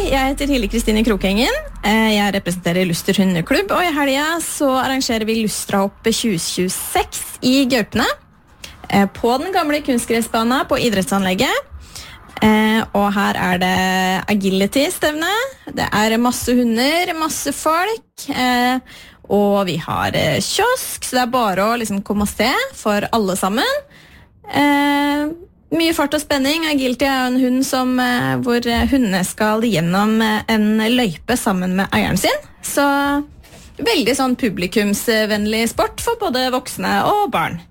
jeg heter Hilde Kristine Krokengen. Jeg representerer Luster hundeklubb, og i helga så arrangerer vi Lustrahopp 2026 i Gaupene. På den gamle kunstgressbanen på idrettsanlegget. Og her det agility-stevne. Det masse hunder, masse folk. Og vi har kiosk, så det bare å liksom komme og se for alle sammen. Mye fart og spenning. Agility en hund hvor hundene skal gjennom en løype sammen med eieren sin. Så veldig sånn publikumsvennlig sport for både voksne og barn.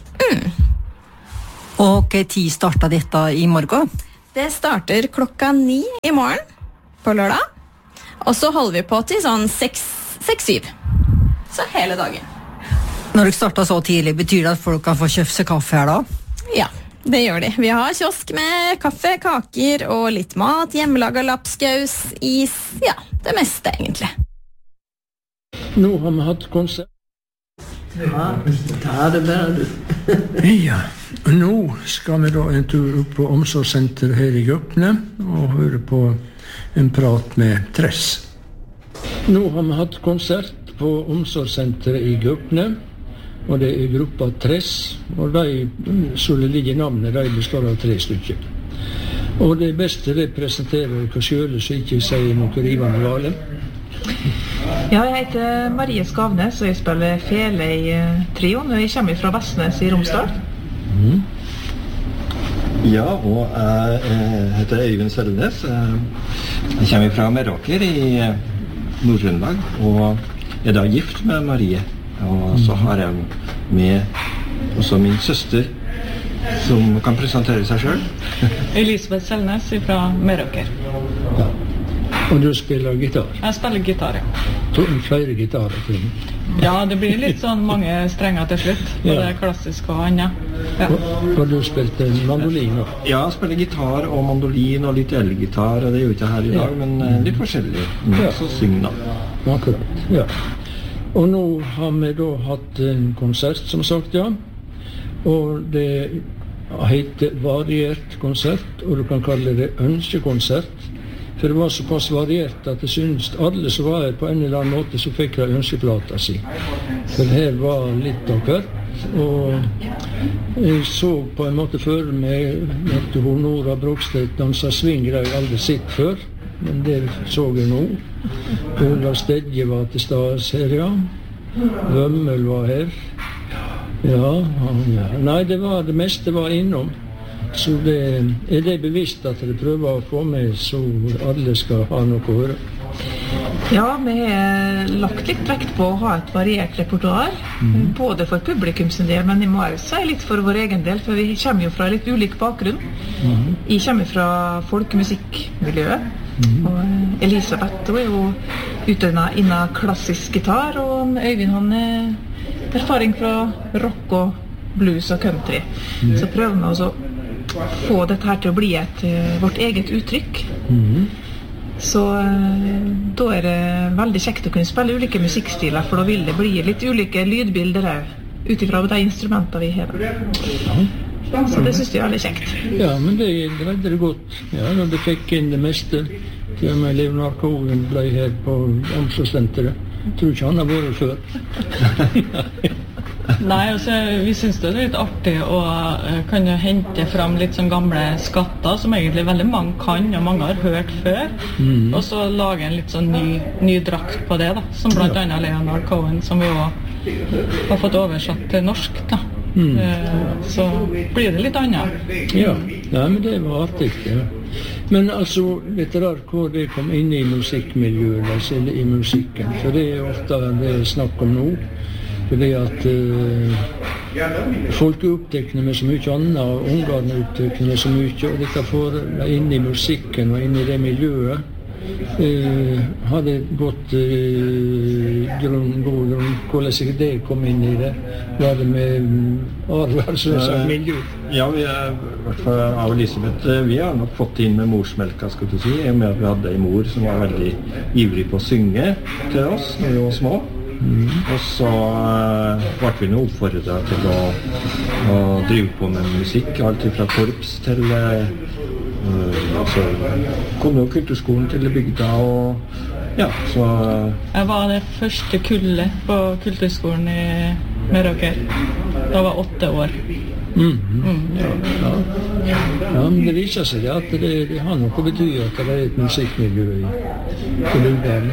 Og hva tid starter dette i morgen? Det starter 9:00 i morgen på lørdag. Og så holder vi på til sånn 6-7. Så hele dagen. Når dere starter så tidlig, betyr det at folk kan få kjøpt seg kaffe her da? Ja, det gjør de. Vi har kiosk med kaffe, kaker og litt mat, hjemmelaget lapskaus, is, ja, det meste egentlig. Nå har vi hatt konsert. Ja, ta det bare du. Ja, nå skal vi da en tur opp på omsorgssenter her i Gaupene og høre på en prat med Tress. Nå har vi hatt konsert på omsorgssenteret i Gaupene, og det gruppa Tress, og de, så det ligger navnet, de består av 3 stykker. Og det beste det presenterer dere selv, så ikke sier noe rivende gale. Ja, jeg heter Marie Skavnes, og jeg spiller fele i trioen, og jeg kommer fra Vestnes i Romsdal. Ja, og jeg heter Øyvind Sølnes. Jeg kommer fra Meråker i Nord-Trøndelag, og da gift med Marie. Og så har jeg med også min søster, som kan presentere seg selv. Elisabeth Selnes fra Meråker. Ja. Og du spiller gitar? Jeg spiller gitar, ja. Flere gitarer til? Ja, det blir litt sånn mange strenger til slutt, både klassisk og annet. Ja. Og du spilte mandolin nå? Ja, jeg spiller gitar og mandolin og litt elgitar, og det gjør ikke her i dag, men litt forskjellig. Så syng da. Akkurat, ja. Og nå har vi da hatt en konsert, som sagt, ja. Og det heter variert konsert, og du kan kalle det ønskekonsert. For det var såpass variert at jeg synes alle som var her på en eller annen måte, så fikk jeg ønskeplata si. For her var litt av hvert. Og jeg så på en måte før meg at Nora Brogstedt danset swing, det har jeg aldri sett før. Men det så jeg nå. Olav Stedje var til stades her, ja. Vømmel var her. Ja. Nei, det meste var innom. Så det bevisst at dere prøver å få med så alle skal ha noe å høre. Ja, vi har lagt litt vekt på å ha et variert repertoar, både for publikum sin del, men jeg må også si litt for vår egen del, for vi kommer jo fra litt ulik bakgrunn. Jeg kommer fra folkemusikkmiljøet, og Elisabeth er jo utdannet innen klassisk gitar, og Øyvind han erfaring fra rock og blues og country. Så prøver vi også å få dette her til å bli vårt eget uttrykk. Så da det veldig kjekt å kunne spille ulike musikkstiler, for da vil det bli litt ulike lydbilder utifra de instrumentene vi har. Så det synes jeg veldig kjekt. Ja, men det greide det godt. Ja, når det fikk inn det meste. Til og med Leonard Cohen ble her på omsorgssenteret. Jeg tror ikke han har vært før. Nei, altså, vi synes det litt artig å kunne hente fram litt sånn gamle skatter som egentlig veldig mange kan, og mange har hørt før, og så lage en litt sånn ny drakt på det da, som blant annet Leonard Cohen, som vi også har fått oversatt til norsk da. Så blir det litt annet. Ja, men det var artig, ja. Men altså, vet dere hvor det kom inn i musikkmiljøet, eller i musikken, for det ofte det snakk om nå. Fordi at folk opptekne med så mye annet, og ungene opptekne med så mye, og dette får inn i musikken og inn i det miljøet, hadde gått god grunn, hvordan det kom inn i det, var det med miljø? Ja, vi i hvert fall av Elisabeth, vi har nok fått inn med morsmelka, skal du si, med at vi hadde en mor som var veldig ivrig på å synge til oss når vi var små. Og så ble vi nå oppfordret til å drive på med musikk, alt fra korps til Så kom jo kulturskolen til bygda, og ja, så... Jeg var det første kullet på kulturskolen i Meråker. Da var 8 år. Ja, men det viser seg at det har noe betyr at det et musikkmiljø i Lundalen.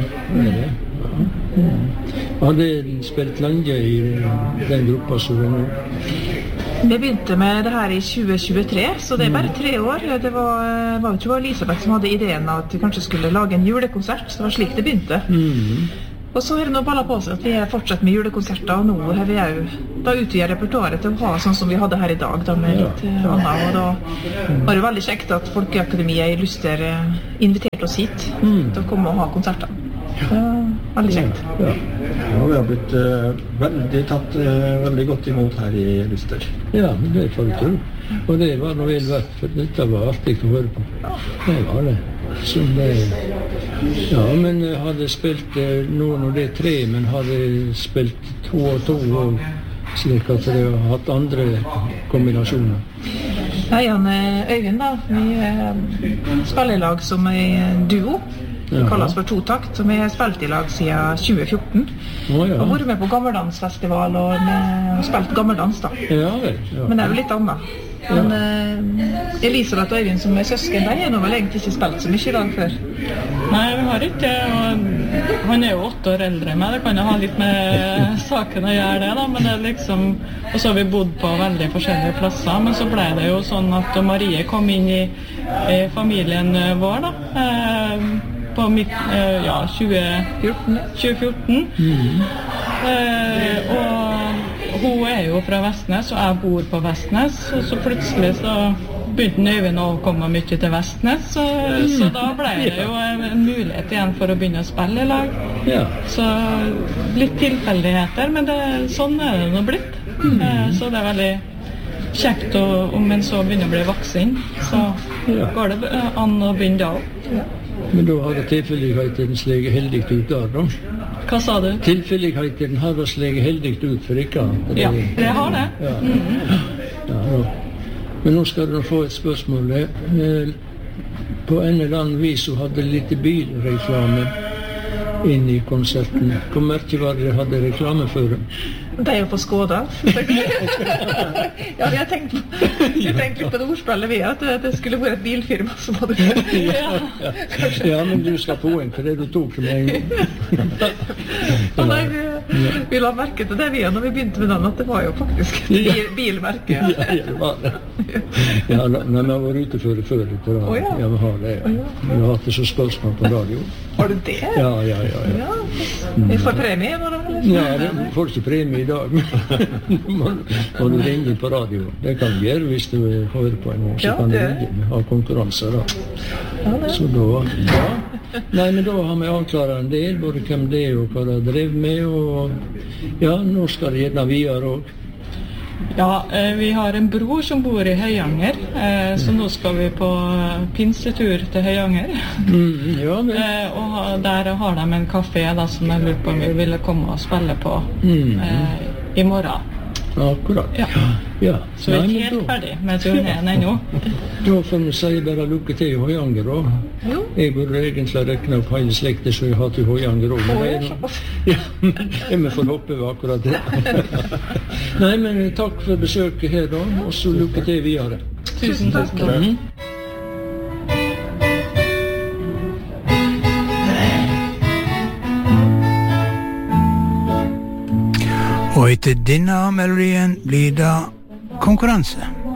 Hadde spilt lenge i den gruppa som det nå? Vi begynte med det her i 2023, så det bare 3 år. Det var jo ikke Elisabeth som hadde ideen at vi kanskje skulle lage en julekonsert, så det var slik det begynte. Og så har det nå ballet på seg at vi har fortsatt med julekonserter, og nå har vi jo da utvidet repertoaret til å ha sånn som vi hadde her i dag, da med litt annet. Og da var det veldig kjekt at Folkeakademiet i Luster inviterte oss hit til å komme og ha konserter. Veldig kjekt. Ja, vi har blitt tatt veldig godt imot her i Luster. Ja, det får vi tro. Og det var noe vel verdt, for dette var artig å høre på. Det var det. Så det... Ja, men hadde spilt noen av de 3, men hadde spilt 2 og 2 og slik at de har hatt andre kombinasjoner. Ja, Jan Øyvind da, vi spiller i lag som en duo. Det kalles for Totakt, som vi har spilt i lag siden 2014. Og vært med på Gammeldansfestival og spilt gammeldans da. Men det er jo litt annet. Men Elisabeth og Øyvind som er søsken, de har nå vel egentlig ikke spilt så mye i lag før. Nei, vi har ikke det, og han er jo 8 år eldre enn meg, det kan jo ha litt med saken å gjøre det da, men det er liksom, og så har vi bodd på veldig forskjellige plasser, men så ble det jo sånn at Marie kom inn i familien vår da, på 2014, og hun er jo fra Vestnes, og jeg bor på Vestnes, og så plutselig så begynte Øyvind å komme mye til Vestnes, så da ble det jo en mulighet igjen for å begynne å spille i lag. Så litt tilfeldigheter, men sånn er det nå blitt. Så det er veldig kjekt om en så begynner å bli voksen, så går det an å begynne da også. Men da har det tilfelligheten slik heldig ut der, da? Hva sa du? Tilfelligheten har det slik heldig ut for ikke? Ja, det har det. Ja. Men nå skal du få et spørsmål. På en eller annen vis så hadde litt bilreklame inn i konserten. Hvor mye var det hadde reklame for dem? Det er jo på Skåda. Ja, vi har tenkt litt på det ordspillet vi, at det skulle være et bilfirma som hadde Ja, men du skal få en, for det du tok som en vi la merke til det vi når vi begynte med den, at det var jo faktisk bilmerke. Ja, det var det. Ja, men vi har vært ute før på radio. Ja, vi har det. Vi har hatt det så spørsmål på radio. Har du det? Ja. Vi får premie nå da, eller? Ja, vi får ikke premie i dag. Må du ringe på radio. Det kan du gjøre hvis du hører på en år, så kan du ringe. Vi har konkurranser da. Så da, Nei, men da har vi avklaret en del, både hvem det er og hva de drev med, og ja, nå skal det gjerne videre også. Ja, vi har en bror som bor i Høyanger, så nå skal vi på pinsetur til Høyanger. Og der har de en kafé da, som jeg lurer på om vi ville komme og spille på i morgen. Akkurat. Ja. Så vi er ikke helt ferdig med turneen ennå. Da får vi si bare lykke til i Høyanger da. Jeg burde egentlig rekne opp hele slekter som jeg har til Høyanger også. Ja, vi får hoppe over akkurat det. Nei, men takk for besøket her da, og så lykke til videre. Tusen takk. Og etter denne melodien blir det konkurranse.